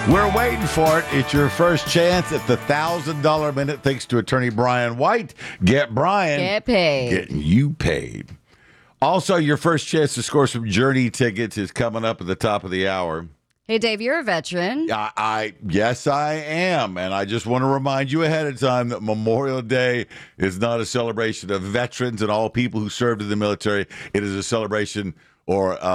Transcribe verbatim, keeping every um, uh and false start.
We're waiting for it. It's your first chance at the one thousand dollars minute thanks to attorney Brian White. Get Brian. Get paid. Getting you paid. Also, your first chance to score some Journey tickets is coming up at the top of the hour. Hey, Dave, you're a veteran. I, I yes, I am. And I just want to remind you ahead of time that Memorial Day is not a celebration of veterans and all people who served in the military. It is a celebration or uh,